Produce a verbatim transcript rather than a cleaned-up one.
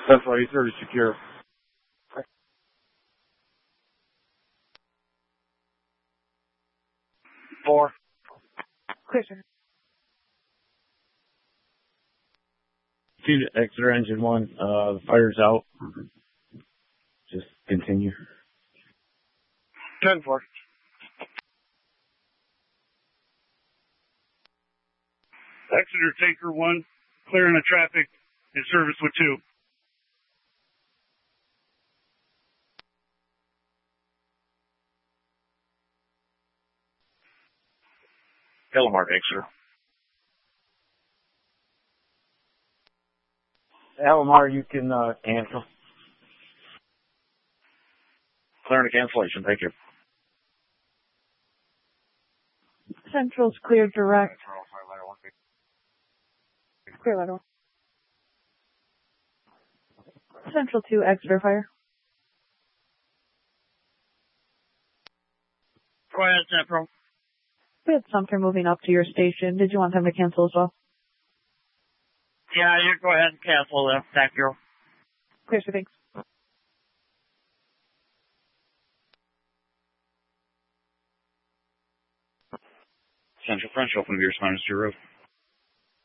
That's why he's very secure. Four. Clear, sir. Two to Exeter engine one. Uh, the fire's out. Just continue. Ten four. Exeter Taker one, clearing the traffic in service with two. Yellow Mark, Exeter. Alomar, you can uh, cancel. Clearing the cancellation, thank you. Central's clear direct. Clear lateral. Central two, Exeter fire. Go ahead, Central. We had Sumter moving up to your station. Did you want them to cancel as well? Yeah, you go ahead and cancel them. Thank you. Clear, sir, thanks. Central French, open to your spine, to your roof.